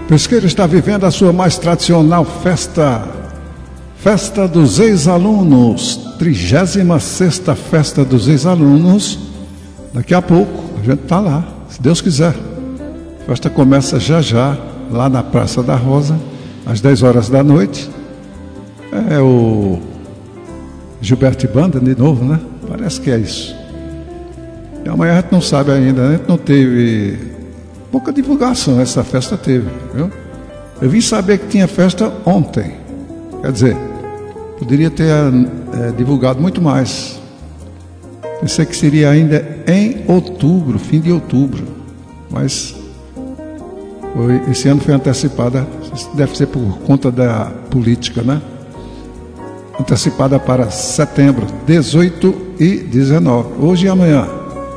Pesqueira está vivendo a sua mais tradicional Festa dos Ex-Alunos, 36ª Festa dos Ex-Alunos. Daqui a pouco a gente está lá, se Deus quiser. A festa começa já, lá na Praça da Rosa, às 10 horas da noite. É o Gilberto Banda de novo, né? Parece que é isso. E amanhã a gente não sabe ainda, a gente não teve pouca divulgação, essa festa teve, viu? Eu vim saber que tinha festa ontem, quer dizer, poderia ter divulgado muito mais. Pensei que seria ainda em outubro, fim de outubro, mas esse ano foi antecipada, deve ser por conta da política, né? Antecipada para setembro, 18 e 19, hoje e amanhã.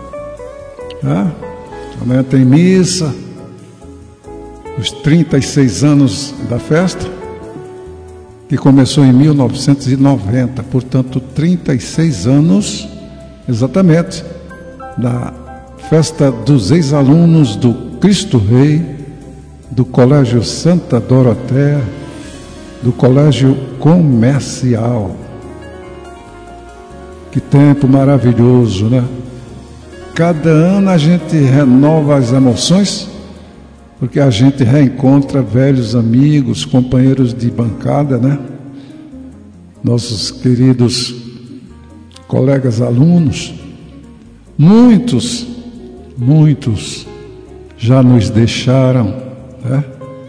Amanhã tem missa, os 36 anos da festa, que começou em 1990, portanto 36 anos exatamente da festa dos ex-alunos do Cristo Rei, do Colégio Santa Dorotéia, do Colégio Comercial. Que tempo maravilhoso, né? Cada ano a gente renova as emoções, porque a gente reencontra velhos amigos, companheiros de bancada, né? Nossos queridos colegas alunos. Muitos já nos deixaram, né?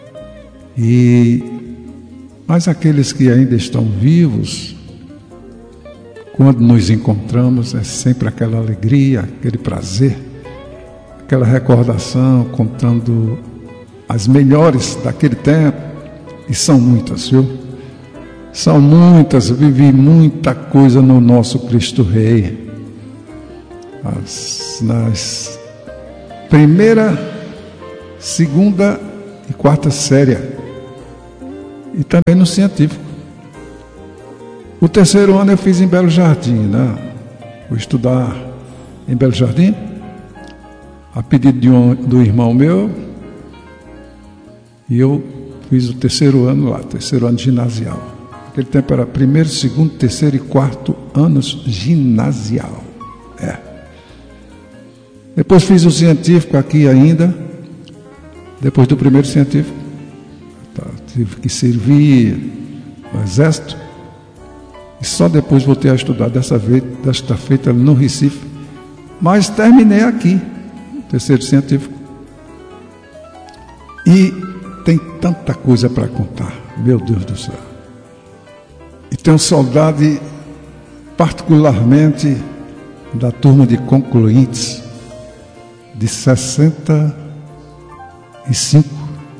Mas aqueles que ainda estão vivos, quando nos encontramos, é sempre aquela alegria, aquele prazer, aquela recordação, contando as melhores daquele tempo. E são muitas, viu? São muitas, eu vivi muita coisa no nosso Cristo Rei. Nas primeira, segunda e quarta série. E também no científico. O terceiro ano eu fiz em Belo Jardim, né? Fui estudar em Belo Jardim, a pedido do irmão meu, e eu fiz o terceiro ano lá, terceiro ano ginasial. Naquele tempo era primeiro, segundo, terceiro e quarto anos ginasial. Depois fiz o científico aqui ainda, depois do primeiro científico. Tive que servir no exército. E só depois voltei a estudar, desta feita no Recife. Mas terminei aqui, terceiro científico. E tem tanta coisa para contar, meu Deus do céu. E tenho saudade, particularmente, da turma de concluintes, de 65,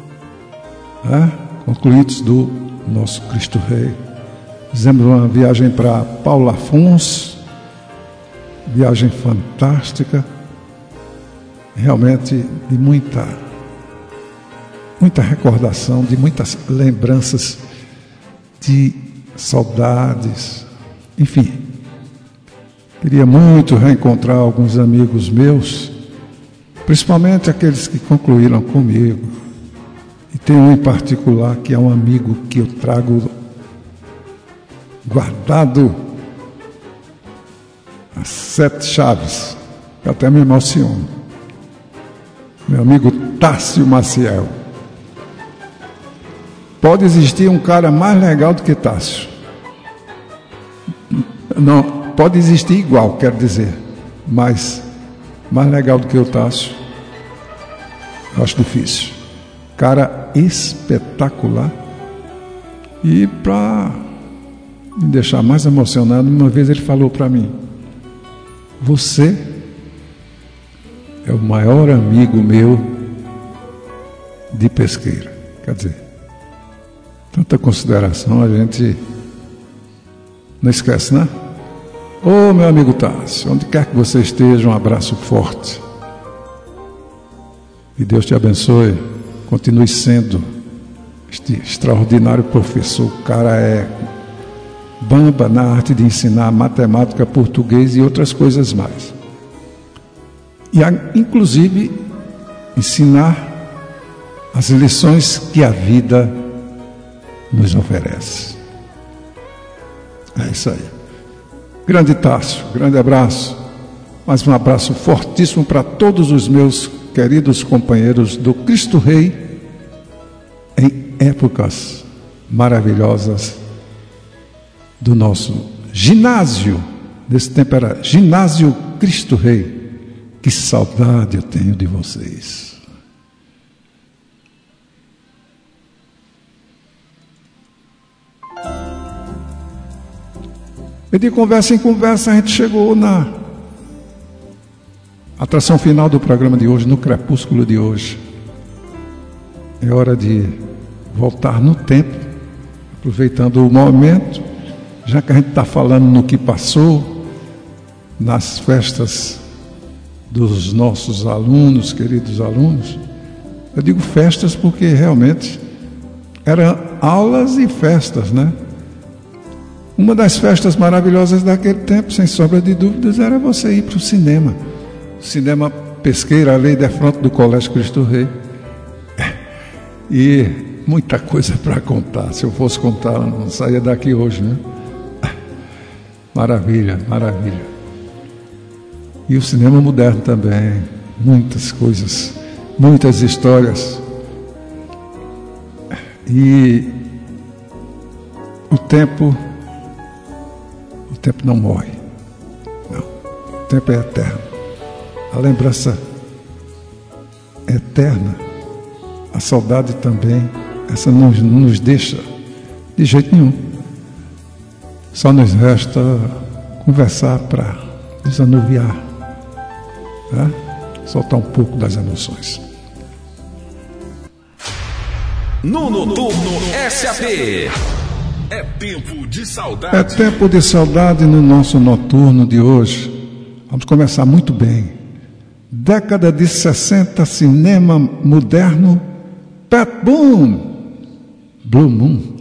concluintes do nosso Cristo Rei. Fizemos uma viagem para Paulo Afonso, viagem fantástica, realmente de muita recordação, de muitas lembranças, de saudades, enfim. Queria muito reencontrar alguns amigos meus, principalmente aqueles que concluíram comigo. E tem um em particular que é um amigo que eu trago guardado as 7 chaves, que até me emociono. Meu amigo Tássio Maciel. Pode existir um cara mais legal do que Tássio. Não, pode existir igual, quero dizer, mas mais legal do que o Tássio, eu acho difícil. Cara espetacular. E para me deixar mais emocionado, uma vez ele falou para mim: você é o maior amigo meu de Pesqueira. Quer dizer, tanta consideração a gente não esquece, né? Ô meu amigo Tássio, onde quer que você esteja, um abraço forte. Que Deus te abençoe. Continue sendo este extraordinário professor. O cara é bamba na arte de ensinar matemática, português e outras coisas mais. E inclusive ensinar as lições que a vida nos oferece. É isso aí. Grande Tássio, grande abraço. Mais um abraço fortíssimo para todos os meus queridos companheiros do Cristo Rei em épocas maravilhosas do nosso ginásio. Nesse tempo era Ginásio Cristo Rei. Que saudade eu tenho de vocês. E de conversa em conversa a gente chegou na atração final do programa de hoje, no crepúsculo de hoje. É hora de voltar no tempo, aproveitando o momento, já que a gente está falando no que passou, nas festas dos nossos alunos, queridos alunos. Eu digo festas porque realmente eram aulas e festas, né? Uma das festas maravilhosas daquele tempo, sem sombra de dúvidas, era você ir para o cinema. Cinema Pesqueira, ali de frente do Colégio Cristo Rei. E muita coisa para contar. Se eu fosse contar, não saía daqui hoje, né? Maravilha, maravilha. E o cinema moderno também. Muitas coisas, muitas histórias. E o tempo não morre. Não. O tempo é eterno. A lembrança é eterna. A saudade também. Essa não nos deixa de jeito nenhum. Só nos resta conversar para desanuviar, né? Soltar um pouco das emoções. No Noturno SAP. É tempo de saudade. É tempo de saudade no nosso noturno de hoje. Vamos começar muito bem. Década de 60, cinema moderno, Pat Boone, Blue Moon.